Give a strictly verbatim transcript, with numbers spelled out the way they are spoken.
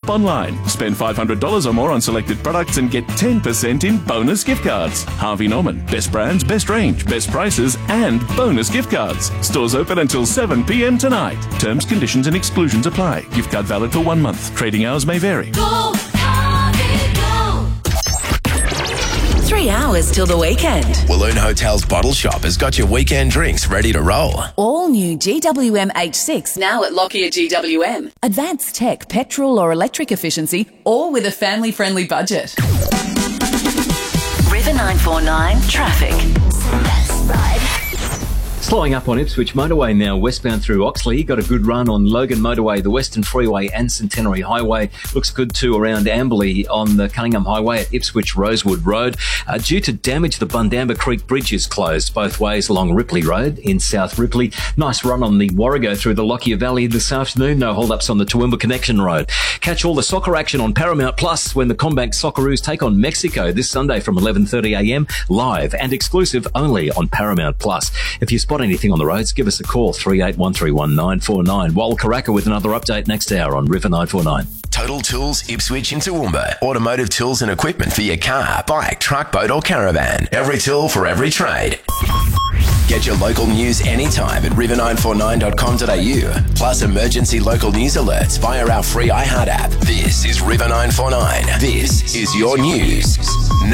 shop online. Spend five hundred dollars or more on selected products and get ten percent in bonus gift cards. Harvey Norman. Best brands, best range, best prices, and bonus gift cards. Stores open until seven p.m. tonight. Terms, conditions and exclusions apply. Gift card valid for one month. Trading hours may vary. Go, Harvey, go. Three hours till the weekend. Walloon Hotels Bottle Shop has got your weekend drinks ready to roll. All new G W M H six now at Lockyer G W M. Advanced tech, petrol or electric efficiency, all with a family-friendly budget. River nine four nine traffic. Slowing up on Ipswich Motorway now, westbound through Oxley. Got a good run on Logan Motorway, the Western Freeway and Centenary Highway. Looks good too around Amberley on the Cunningham Highway at Ipswich Rosewood Road. Uh, due to damage, the Bundamba Creek Bridge is closed both ways along Ripley Road in South Ripley. Nice run on the Warrego through the Lockyer Valley this afternoon. No hold-ups on the Toowoomba Connection Road. Catch all the soccer action on Paramount Plus when the Combank Socceroos take on Mexico this Sunday from eleven thirty a m, live and exclusive only on Paramount Plus. If you spot anything on the roads, give us a call, three eight one three one nine four nine. Wal Karaka with another update next hour on River nine four nine. Total Tools Ipswich and Toowoomba. Automotive tools and equipment for your car, bike, truck, boat or caravan. Every tool for every trade. Get your local news anytime at river nine four nine dot com dot a u. Plus emergency local news alerts via our free iHeart app. This is River nine four nine. This is your news.